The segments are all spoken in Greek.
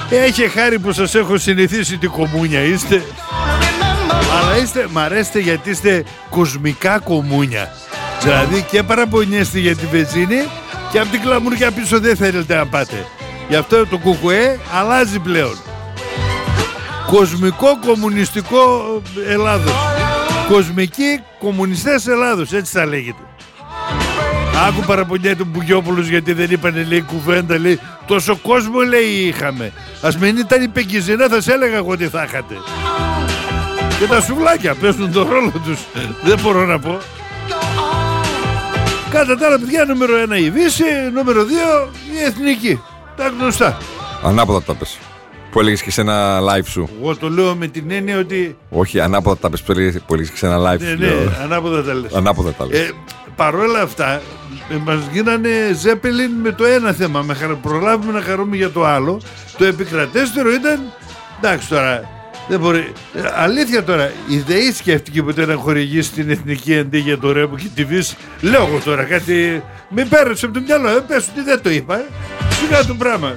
Έχει χάρη που σας έχω συνηθίσει τι κομμούνια είστε. Αλλά μ' αρέσετε γιατί είστε κοσμικά κομμούνια. Δηλαδή και παραπονιέστε για τη βενζίνη και από την κλαμουριά πίσω δεν θέλετε να πάτε. Γι' αυτό το κουκουέ αλλάζει πλέον. Κοσμικό κομμουνιστικό Ελλάδος. Κοσμικοί κομμουνιστές Ελλάδος, έτσι θα λέγεται. Άκου παραπονιέται ο Μπουγιόπουλος γιατί δεν είπανε, λέει, κουβέντα, λέει, τόσο κόσμο, λέει, είχαμε. Ας μην ήταν η Πεκκιζινά θα σε έλεγα εγώ τι θα είχατε. Και τα σουβλάκια παίζουν τον ρόλο τους. Δεν μπορώ να πω. Κατά τα άλλα, παιδιά, νούμερο 1 η Βύση, νούμερο 2 η Εθνική. Τα γνωστά. Ανάποδα τα πες. Που έλεγες και σε ένα live σου. Εγώ το λέω με την έννοια ότι... Όχι, ανάποδα τα πες που έλεγες και σε ένα live σου. Ναι, ανάποδα τα λες. Ανάποδα τα λες. Παρόλα αυτά, μας γίνανε Ζέπελιν με το ένα θέμα. Προλάβουμε να χαρούμε για το άλλο. Το επικρατέστερο ήταν... Εντάξει τώρα, δεν μπορεί... Αλήθεια τώρα, η ΔΕΗ σκέφτηκε ποτέ να χορηγήσει την Εθνική αντί για το Ρέμο και τη Βύση. Λέω εγώ τώρα κάτι... Μην πέρασε από το μυαλό, πες ότι δεν το είπα. Σιγά το πράγμα.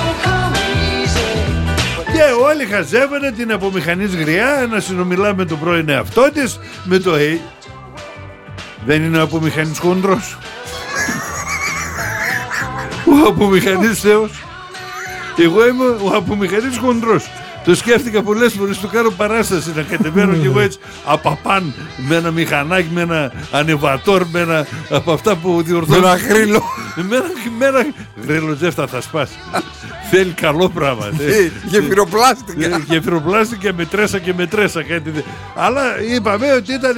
Και όλοι χαζεύανε την απομηχανής γριά να συνομιλά με τον πρώην εαυτό της, με το δεν είναι ο απομηχανής χοντρός. Ο απομηχανής Θεός. Εγώ είμαι ο απομηχανής χοντρός. Το σκέφτηκα πολλές φορές, το κάνω παράσταση να κατεβαίνω κι εγώ έτσι απαπάν με ένα μηχανάκι, με ένα ανεβατόρ, με ένα από αυτά που διορθώνουν. Με ένα γρίλο. Με ένα γρίλο ζεύτα θα σπάσει. Θέλει καλό πράγμα. Γεφυροπλάστικα. Γεφυροπλάστικα με τρέσα και με τρέσα. Αλλά είπαμε ότι ήταν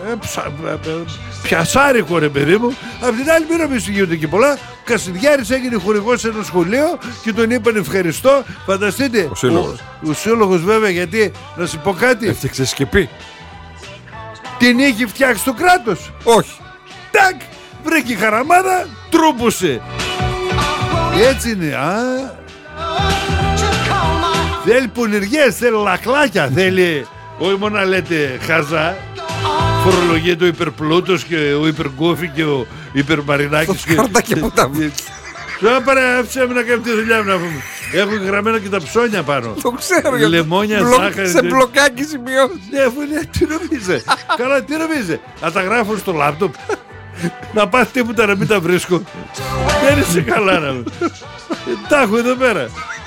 πιασάρικο, ρε παιδί μου. Απ' την άλλη, μην νομίζεις γίνονται και πολλά. Κασιδιάρης έγινε χορηγός σε ένα σχολείο και τον είπαν ευχαριστώ. Φανταστείτε. Ο σύλλογος βέβαια, γιατί να σου πω κάτι. Έφτιαξε σκεπή. Την είχε φτιάξει το κράτος. Όχι. Τάκ, βρήκε χαραμάδα, τρούπωσε. Έτσι είναι. Θέλει πονηριές, θέλει λακλάκια, θέλει. Όχι μόνο να λέτε χαζά. Φορολογείται ο υπερπλούτος και ο υπεργκόφι και ο υπερμαρινάκης. Σκάρτακια που τα βγει. Τώρα άφησε με να κάνει τη δουλειά μου να πούμε. Έχουν γραμμένα και τα ψώνια πάνω. Το ξέρω. Λεμόνια, ζάχαρη. Σε μπλοκάκι σημειώσεις. Ναι, αφού είναι, τι νομίζε. Καλά, τι νομίζε. Να τα γράφω στο λάπτοπ. Να πάθει τίποτα να μην τα βρίσκω. Δεν είσαι καλά να μου. Τα έχω εδώ πέρα.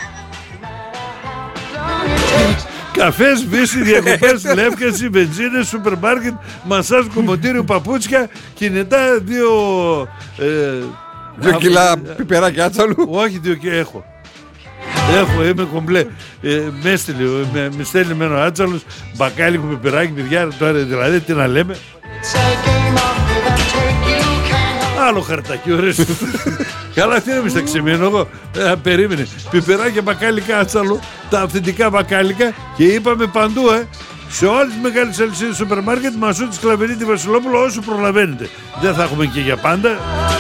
Καφές, Βύση, διακοπές, λεύκαση, βενζίνες, σούπερ μάρκετ, μασάζ, κομμωτήριο, παπούτσια, κινητά, 2 κιλά πιπεράκια άτσαλου. Όχι, 2 κιλά έχω. Είμαι κομπλέ. Με στέλνει με ένα άτσαλος, μπακάλικο, πιπεράκι, παιδιά, τώρα δηλαδή τι να λέμε. Άλλο χαρτάκι, ωραίος. Καλά, τι νομίζεις, θα ξεμείνω εγώ. Περίμενε. Πιπεράκια, μπακάλικα, άτσαλο, τα αυθεντικά μπακάλικα και είπαμε παντού, σε όλες τις μεγάλες αλυσίδες σούπερ μάρκετ, Μασούτη, Σκλαβερίδη, Βασιλόπουλο, όσο προλαβαίνετε. Δεν θα έχουμε και για πάντα.